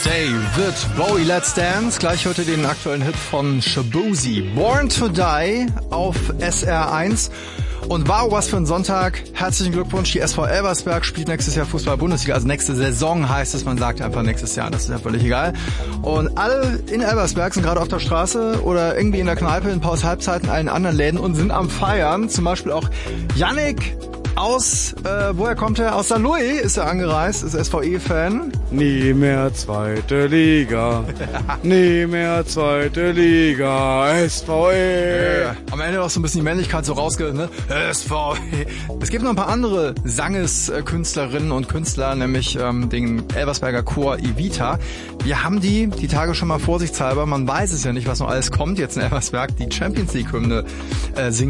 David Bowie, Let's Dance. Gleich hört ihr den aktuellen Hit von Shaboozey. Born to Die auf SR1. Und wow, was für ein Sonntag. Herzlichen Glückwunsch. Die SV Elversberg spielt nächstes Jahr Fußball-Bundesliga. Also nächste Saison heißt es. Man sagt einfach nächstes Jahr. Das ist ja völlig egal. Und alle in Elversberg sind gerade auf der Straße oder irgendwie in der Kneipe, in Pause-Halbzeiten, allen anderen Läden und sind am Feiern. Zum Beispiel auch Yannick aus, woher kommt er? Aus St. Louis ist er angereist, ist SVE-Fan. Nie mehr zweite Liga, nie mehr zweite Liga, SVE. Am Ende auch so ein bisschen die Männlichkeit so rausge, ne? SVE. Es gibt noch ein paar andere Sangeskünstlerinnen und Künstler, nämlich den Elversberger Chor Evita. Wir haben die Tage schon mal vorsichtshalber, man weiß es ja nicht, was noch alles kommt jetzt in Elversberg, die Champions League-Hymne singen